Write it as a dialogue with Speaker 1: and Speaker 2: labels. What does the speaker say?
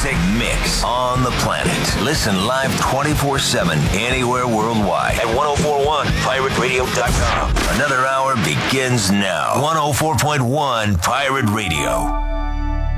Speaker 1: music mix on the planet. Listen live 24/7 anywhere worldwide at 1041pirateradio.com. Another hour begins now. 104.1 Pirate Radio.